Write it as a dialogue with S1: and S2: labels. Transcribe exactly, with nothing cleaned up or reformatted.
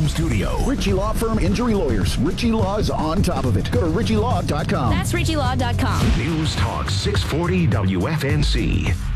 S1: Firm studio.
S2: Ritchie Law Firm Injury Lawyers. Ritchie Law is on top of it. Go to ritchie law dot com.
S3: That's ritchie law dot com.
S1: News Talk six forty W F N C.